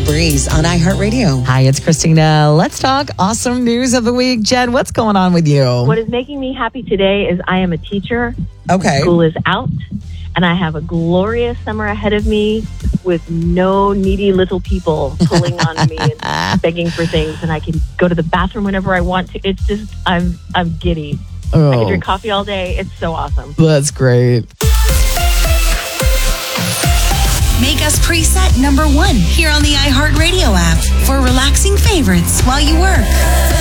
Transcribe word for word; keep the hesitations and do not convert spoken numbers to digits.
Breeze on iHeartRadio. Hi, it's Christina. Let's talk awesome news of the week. Jen, what's going on with you? What is making me happy today is I am a teacher. Okay. School is out, and I have a glorious summer ahead of me with no needy little people pulling on me and begging for things, and I can go to the bathroom whenever I want to. It's just, I'm I'm giddy. Oh, I can drink coffee all day. It's so awesome. that's great. Make us preset number one here on the iHeartRadio app for relaxing favorites while you work.